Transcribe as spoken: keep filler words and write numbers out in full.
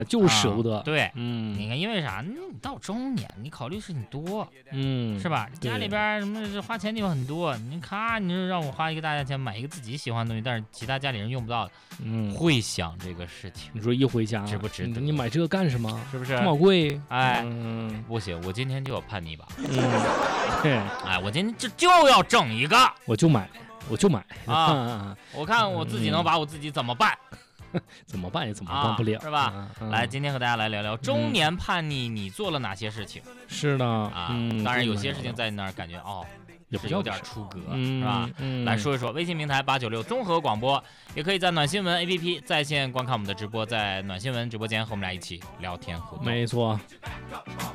就是舍不得。 啊、对， 嗯， 你看，因为啥？你到中年，你考虑事情多， 嗯， 是吧？家里边什么花钱地方很多，你咔，你就让我花一个大价钱买一个自己喜欢的东西，但是其他家里人用不到的， 嗯， 会想这个事情。 你说一回家值不值得？ 你买这个干什么？ 是不是？ 这么贵？ 哎， 嗯， 不行，我今天就要叛逆吧。 嗯，对， 哎，我今天这就要整一个， 我就买，我就买啊！我看我自己能把我自己怎么办？ 怎么办也怎么办不了， 啊、是吧？嗯、来，今天和大家来聊聊中年叛逆，你做了哪些事情？ 是的啊， 嗯、 当然有些事情在那儿感觉哦。 也不有点出格， 嗯、 是吧、 嗯？ 来说一说微信平台八九六综合广播，也可以在暖新闻 A P P 在线观看我们的直播，在暖新闻直播间和我们俩一起聊天互动。 没错。